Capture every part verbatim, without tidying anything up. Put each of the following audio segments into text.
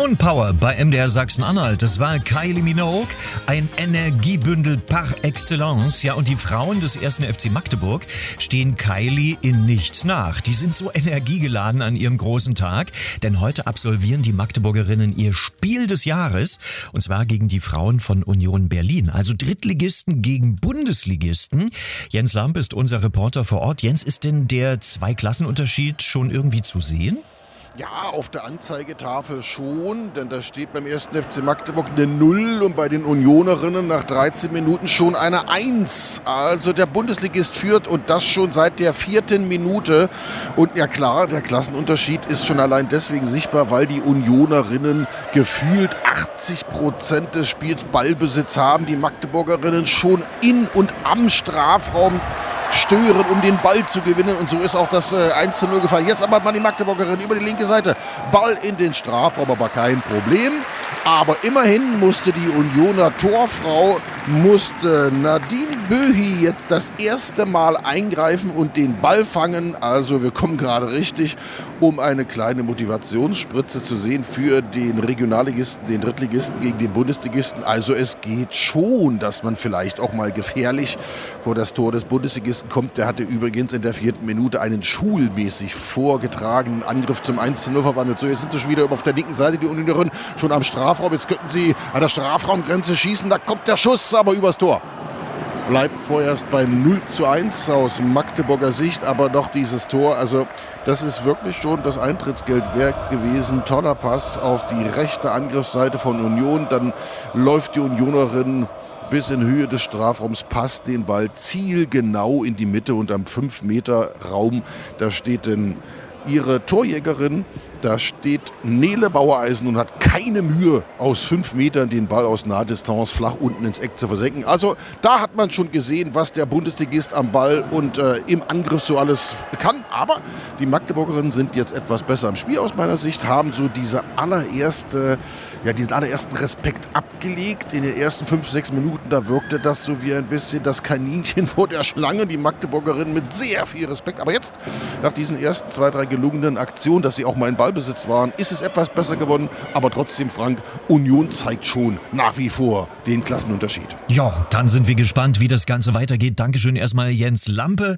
Frauenpower bei M D R Sachsen-Anhalt. Das war Kylie Minogue, ein Energiebündel par excellence. Ja, und die Frauen des ersten F C Magdeburg stehen Kylie in nichts nach. Die sind so energiegeladen an ihrem großen Tag, denn heute absolvieren die Magdeburgerinnen ihr Spiel des Jahres, und zwar gegen die Frauen von Union Berlin, also Drittligisten gegen Bundesligisten. Jens Lamp ist unser Reporter vor Ort. Jens, ist denn der Zweiklassenunterschied schon irgendwie zu sehen? Ja, auf der Anzeigetafel schon, denn da steht beim ersten F C Magdeburg eine Null und bei den Unionerinnen nach dreizehn Minuten schon eine Eins. Also der Bundesligist führt, und das schon seit der vierten Minute. Und ja klar, der Klassenunterschied ist schon allein deswegen sichtbar, weil die Unionerinnen gefühlt achtzig Prozent des Spiels Ballbesitz haben. Die Magdeburgerinnen schon in und am Strafraum stören, um den Ball zu gewinnen, und so ist auch das äh, eins zu null gefallen. Jetzt aber hat man die Magdeburgerin über die linke Seite. Ball in den Strafraum, aber kein Problem. Aber immerhin musste die Unioner Torfrau, musste Nadine Böhi jetzt das erste Mal eingreifen und den Ball fangen. Also wir kommen gerade richtig, um eine kleine Motivationsspritze zu sehen für den Regionalligisten, den Drittligisten gegen den Bundesligisten. Also es geht schon, dass man vielleicht auch mal gefährlich vor das Tor des Bundesligisten kommt. Der hatte übrigens in der vierten Minute einen schulmäßig vorgetragenen Angriff zum eins zu null verwandelt. So, jetzt sind sie schon wieder auf der linken Seite, die Unionerin schon am Strafraum. Jetzt könnten sie an der Strafraumgrenze schießen. Da kommt der Schuss aber übers Tor. Bleibt vorerst beim null zu eins aus Magdeburger Sicht, aber doch dieses Tor, also das ist wirklich schon das Eintrittsgeld wert gewesen. Toller Pass auf die rechte Angriffsseite von Union. Dann läuft die Unionerin bis in Höhe des Strafraums, passt den Ball zielgenau in die Mitte, und am fünf Meter Raum, da steht denn ihre Torjägerin. Da steht Nele Bauereisen und hat keine Mühe, aus fünf Metern den Ball aus Nahdistanz flach unten ins Eck zu versenken. Also da hat man schon gesehen, was der Bundesligist am Ball und äh, im Angriff so alles kann. Aber die Magdeburgerinnen sind jetzt etwas besser im Spiel aus meiner Sicht, haben so diese allererste, ja, diesen allerersten Respekt abgelegt. In den ersten fünf, sechs Minuten, da wirkte das so wie ein bisschen das Kaninchen vor der Schlange. Die Magdeburgerinnen mit sehr viel Respekt. Aber jetzt, nach diesen ersten zwei, drei gelungenen Aktionen, dass sie auch mal in Ball Besitz waren, ist es etwas besser geworden, aber trotzdem, Frank, Union zeigt schon nach wie vor den Klassenunterschied. Ja, dann sind wir gespannt, wie das Ganze weitergeht. Dankeschön erstmal Jens Lampe.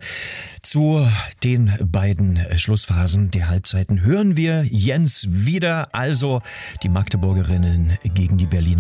Zu den beiden Schlussphasen der Halbzeiten hören wir Jens wieder, also die Magdeburgerinnen gegen die Berliner.